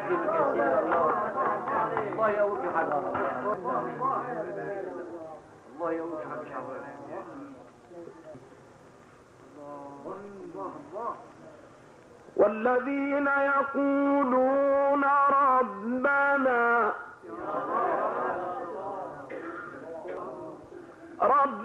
يكرمك يا سيدي. الله يقويك يا حاج. الله يقويك يا حاج شعبان. والذين يقولون ربنا